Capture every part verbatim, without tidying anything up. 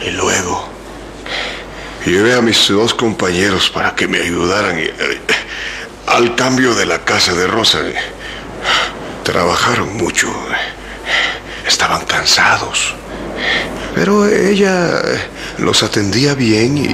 Y luego llevé a mis dos compañeros para que me ayudaran y, eh, al cambio de la casa de Rosa. Trabajaron mucho. Estaban cansados. Pero ella los atendía bien y...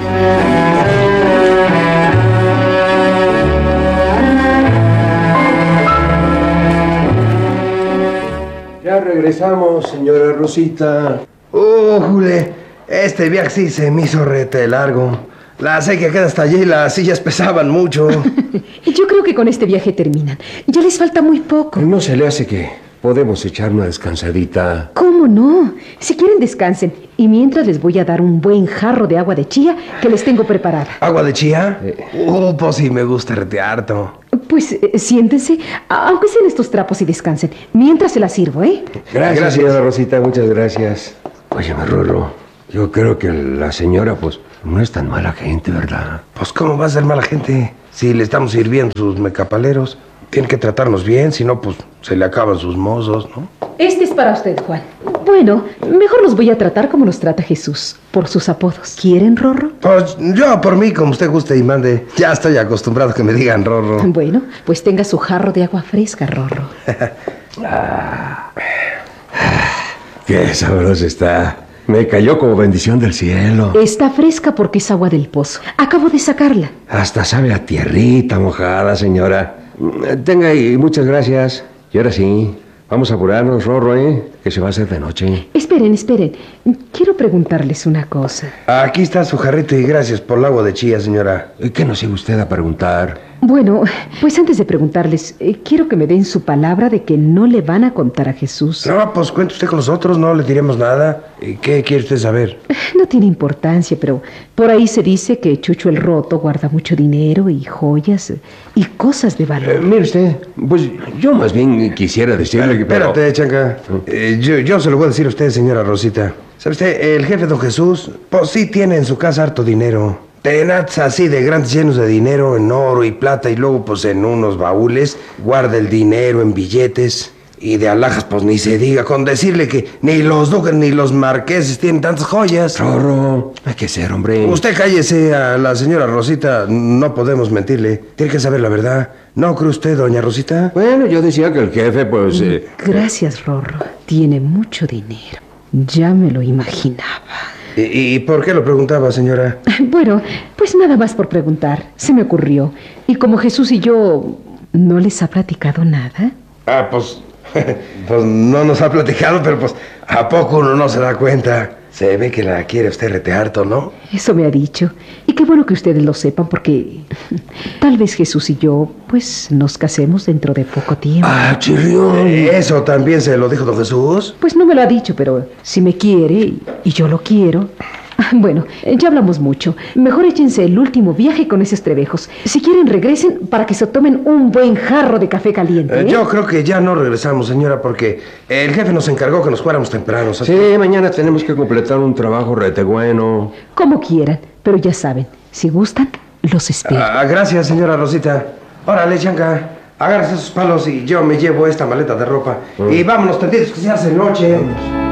Ya regresamos, señora Rosita. Oh, Jule, este viaje sí se me hizo rete largo. La sé que queda hasta allí, las sillas pesaban mucho. Yo creo que con este viaje terminan. Ya les falta muy poco. ¿No se le hace que podemos echar una descansadita? ¿Cómo no? Si quieren, descansen. Y mientras les voy a dar un buen jarro de agua de chía que les tengo preparada. ¿Agua de chía? Eh. Oh, pues sí me gusta rete harto. Pues eh, siéntense, aunque sean estos trapos, y descansen. Mientras se las sirvo, ¿eh? Gracias, Gracias. señora Rosita, muchas gracias. Óyeme, Rorro, yo creo que la señora, pues, no es tan mala gente, ¿verdad? Pues ¿cómo va a ser mala gente? Si le estamos sirviendo sus mecapaleros, tienen que tratarnos bien, si no, pues se le acaban sus mozos, ¿no? Este es para usted, Juan. Bueno, mejor los voy a tratar como los trata Jesús, por sus apodos. ¿Quieren, Rorro? Pues yo por mí, como usted guste y mande. Ya estoy acostumbrado a que me digan Rorro. Bueno, pues tenga su jarro de agua fresca, Rorro. Ah, qué sabroso está. Me cayó como bendición del cielo. Está fresca porque es agua del pozo. Acabo de sacarla. Hasta sabe a tierrita mojada, señora. Tenga y muchas gracias. Y ahora sí, vamos a apurarnos, Rorro, ¿eh? Que se va a hacer de noche. Esperen, esperen. Quiero preguntarles una cosa. Aquí está su jarrito y gracias por el agua de chía, señora. ¿Qué nos iba usted a preguntar? Bueno, pues antes de preguntarles, eh, quiero que me den su palabra de que no le van a contar a Jesús. No, pues cuente usted con nosotros, no le diremos nada. ¿Y qué quiere usted saber? No tiene importancia, pero por ahí se dice que Chucho el Roto guarda mucho dinero y joyas eh, y cosas de Eh, valor. mire usted, pues yo más bien quisiera decirle que... pero- Espérate, chanca. Eh, yo, yo se lo voy a decir a usted, señora Rosita. ¿Sabe usted? El jefe don Jesús, pues sí tiene en su casa harto dinero. Tenazas así de grandes llenos de dinero en oro y plata y luego pues en unos baúles guarda el dinero en billetes. Y de alhajas pues ni se diga, con decirle que ni los duques ni los marqueses tienen tantas joyas. Rorro, hay que ser, hombre. Usted cállese, a la señora Rosita no podemos mentirle. Tiene que saber la verdad. ¿No cree usted, doña Rosita? Bueno, yo decía que el jefe, pues... eh, Gracias, Rorro. Tiene mucho dinero. Ya me lo imaginaba. ¿Y, y por qué lo preguntaba, señora? Bueno, pues nada más por preguntar. Se me ocurrió. Y como Jesús y yo no les ha platicado nada. Ah, pues... Pues no nos ha platicado, pero pues ¿a poco uno no se da cuenta? Se ve que la quiere usted rete harto, ¿no? Eso me ha dicho. Y qué bueno que ustedes lo sepan porque tal vez Jesús y yo pues nos casemos dentro de poco tiempo. ¡Ah, chirrión! ¿Eso también se lo dijo don Jesús? Pues no me lo ha dicho, pero si me quiere y, y yo lo quiero. Bueno, ya hablamos mucho. Mejor échense el último viaje con esos trebejos. Si quieren, regresen para que se tomen un buen jarro de café caliente. Eh, ¿eh? yo creo que ya no regresamos, señora, porque el jefe nos encargó que nos fuéramos temprano. ¿sabes? Sí, mañana tenemos que completar un trabajo rete bueno. Como quieran, pero ya saben, si gustan, los espero. Ah, gracias, señora Rosita. Órale, chanca, agárrese esos palos y yo me llevo esta maleta de ropa. Mm. Y vámonos, tendidos que se hace noche.